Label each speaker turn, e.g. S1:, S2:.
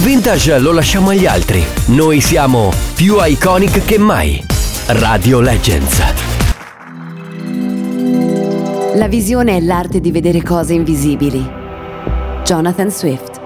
S1: vintage lo lasciamo agli altri. Noi siamo più iconic che mai. Radio Legends.
S2: La visione è l'arte di vedere cose invisibili. Jonathan Swift.